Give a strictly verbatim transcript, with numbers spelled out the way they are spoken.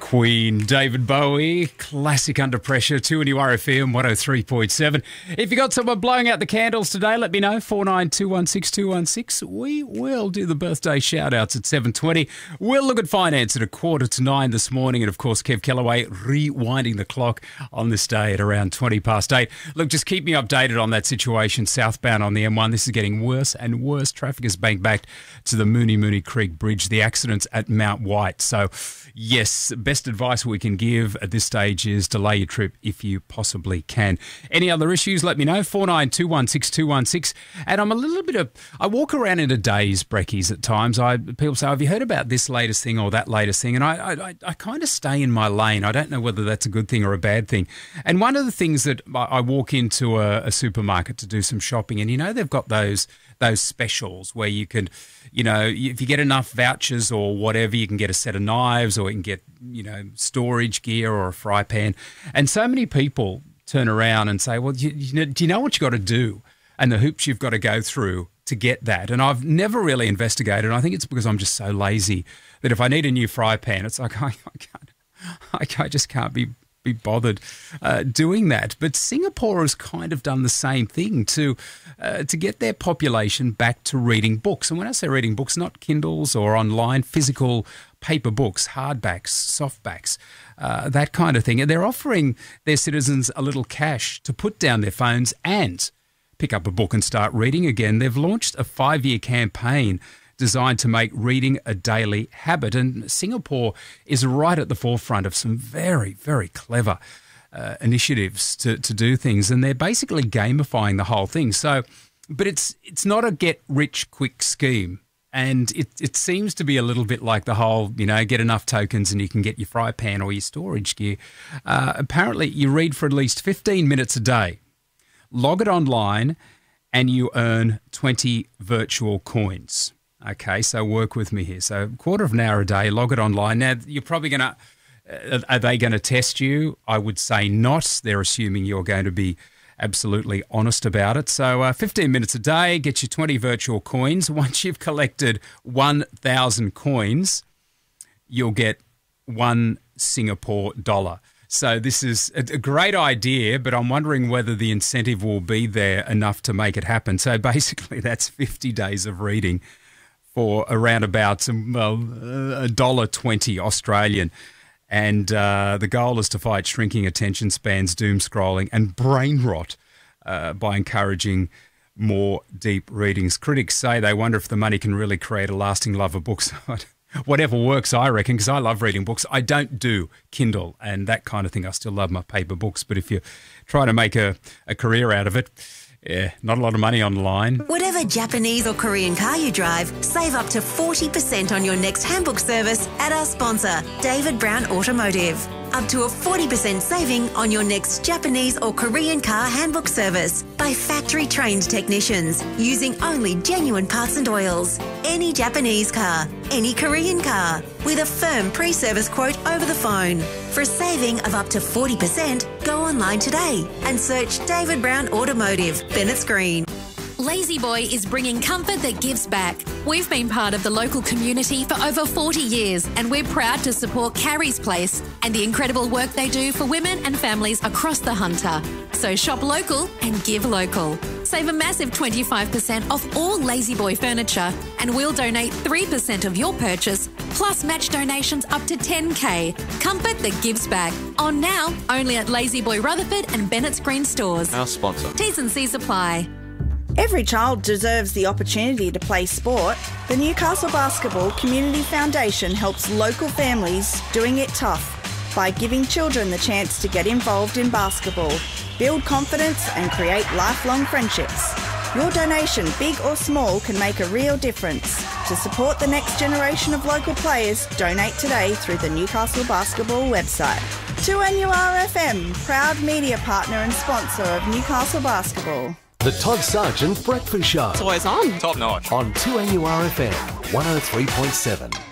Queen, David Bowie, classic Under Pressure, two N U R F M one oh three point seven. If you got someone blowing out the candles today, let me know, four nine two one six two one six. We will do the birthday shout-outs at seven twenty. We'll look at finance at a quarter to nine this morning. And, of course, Kev Kellaway rewinding the clock on this day at around twenty past eight. Look, just keep me updated on that situation southbound on the M one. This is getting worse and worse. Traffic is banked back to the Mooney Mooney Creek Bridge, the accidents at Mount White. So, yes, best advice we can give at this stage is delay your trip if you possibly can. Any other issues, let me know, four nine two one six two one six. And I'm a little bit of, I walk around in a daze, brekkies, at times. I People say, have you heard about this latest thing or that latest thing? And I, I, I kind of stay in my lane. I don't know whether that's a good thing or a bad thing. And one of the things that I, I walk into a, a supermarket to do some shopping, and you know they've got those those specials where you can, you know, if you get enough vouchers or whatever, you can get a set of knives or you can get, you know, storage gear or a fry pan. And so many people turn around and say, well, you, you know, do you know what you've got to do and the hoops you've got to go through to get that? And I've never really investigated. And I think it's because I'm just so lazy that if I need a new fry pan, it's like, I, I can't, I, I just can't be be bothered uh, doing that. But Singapore has kind of done the same thing to uh, to get their population back to reading books. And when I say reading books, not Kindles or online, physical paper books, hardbacks, softbacks, uh, that kind of thing. And they're offering their citizens a little cash to put down their phones and pick up a book and start reading again. They've launched a five-year campaign designed to make reading a daily habit. And Singapore is right at the forefront of some very, very clever uh, initiatives to, to do things. And they're basically gamifying the whole thing. So, but it's it's not a get-rich-quick scheme. And it, it seems to be a little bit like the whole, you know, get enough tokens and you can get your fry pan or your storage gear. Uh, apparently, you read for at least fifteen minutes a day, log it online, and you earn twenty virtual coins. Okay, so work with me here. So a quarter of an hour a day, log it online. Now, you're probably going to, uh, are they going to test you? I would say not. They're assuming you're going to be absolutely honest about it. So uh, fifteen minutes a day, get you twenty virtual coins. Once you've collected one thousand coins, you'll get one Singapore dollar. So this is a great idea, but I'm wondering whether the incentive will be there enough to make it happen. So basically that's fifty days of reading for around about well, a dollar twenty Australian. And uh, the goal is to fight shrinking attention spans, doom scrolling and brain rot uh, by encouraging more deep readings. Critics say they wonder if the money can really create a lasting love of books. Whatever works, I reckon, because I love reading books. I don't do Kindle and that kind of thing. I still love my paper books. But if you try to make a, a career out of it, yeah, not a lot of money online. Whatever Japanese or Korean car you drive, save up to forty percent on your next handbook service at our sponsor, David Brown Automotive. Up to a forty percent saving on your next Japanese or Korean car handbook service by factory-trained technicians using only genuine parts and oils. Any Japanese car, any Korean car, with a firm pre-service quote over the phone. For a saving of up to forty percent, go online today and search David Brown Automotive, Bennett's Green. Lazy Boy is bringing comfort that gives back. We've been part of the local community for over forty years and we're proud to support Carrie's Place and the incredible work they do for women and families across the Hunter. So shop local and give local. Save a massive twenty-five percent off all Lazy Boy furniture and we'll donate three percent of your purchase plus match donations up to ten K. Comfort that gives back. On now, only at Lazy Boy Rutherford and Bennett's Green stores. Our sponsor. T's and C's apply. Every child deserves the opportunity to play sport. The Newcastle Basketball Community Foundation helps local families doing it tough by giving children the chance to get involved in basketball, build confidence and create lifelong friendships. Your donation, big or small, can make a real difference. To support the next generation of local players, donate today through the Newcastle Basketball website. two N U R F M, proud media partner and sponsor of Newcastle Basketball. The Todd Sargent Breakfast Show. It's always on. Top notch. On two N U R F M one oh three point seven.